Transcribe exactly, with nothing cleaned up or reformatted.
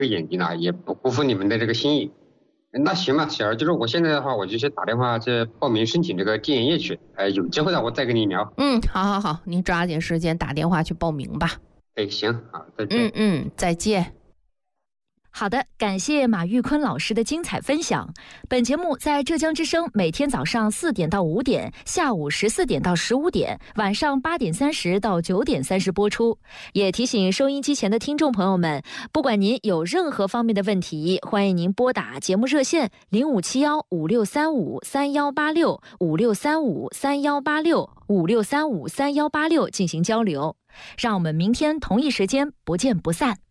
个眼睛啊，也不辜负你们的这个心意。那行吧，小儿，就是我现在的话，我就去打电话去报名申请这个电影业去。呃，有机会的我再跟你聊。 嗯，好好好，你抓紧时间打电话去报名吧。 哎，行，好，再见。 嗯嗯，再见。 好的，感谢马玉坤老师的精彩分享。本节目在浙江之声每天早上四点到五点，下午十四点到十五点，晚上八点三十到九点三十播出。也提醒收音机前的听众朋友们，不管您有任何方面的问题，欢迎您拨打节目热线零五七幺五六三五三幺八六五六三五三幺八六五六三五三幺八六进行交流。让我们明天同一时间不见不散。